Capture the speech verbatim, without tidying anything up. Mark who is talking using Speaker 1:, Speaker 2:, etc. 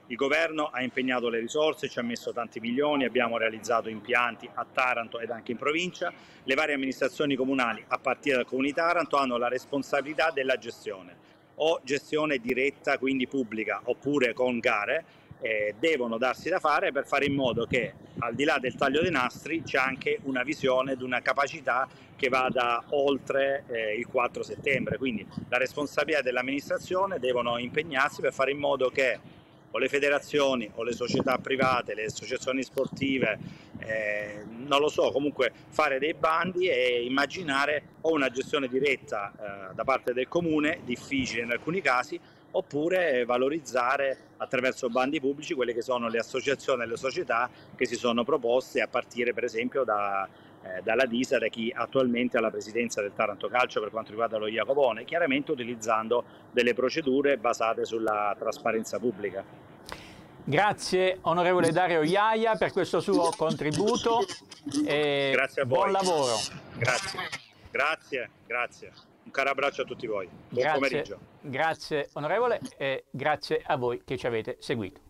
Speaker 1: Il governo ha impegnato le risorse, ci ha messo tanti milioni, abbiamo realizzato impianti a Taranto ed anche in provincia. Le varie amministrazioni comunali, a partire dal Comune di Taranto, hanno la responsabilità della gestione, o gestione diretta, quindi pubblica, oppure con gare, eh, devono darsi da fare per fare in modo che, al di là del taglio dei nastri, c'è anche una visione ed una capacità che vada oltre eh, il quattro settembre. Quindi la responsabilità dell'amministrazione, devono impegnarsi per fare in modo che o le federazioni o le società private, le associazioni sportive, eh, non lo so, comunque fare dei bandi e immaginare o una gestione diretta eh, da parte del comune, difficile in alcuni casi, oppure valorizzare attraverso bandi pubblici quelle che sono le associazioni e le società che si sono proposte, a partire per esempio da, eh, dalla Disa, da chi attualmente ha la presidenza del Taranto Calcio per quanto riguarda lo Jacopone, chiaramente utilizzando delle procedure basate sulla trasparenza pubblica.
Speaker 2: Grazie onorevole Dario Iaia per questo suo contributo e
Speaker 1: grazie a voi.
Speaker 2: buon lavoro.
Speaker 1: Grazie, grazie, grazie. Un caro abbraccio a tutti voi. Buon
Speaker 2: grazie,
Speaker 1: pomeriggio.
Speaker 2: Grazie onorevole e grazie a voi che ci avete seguito.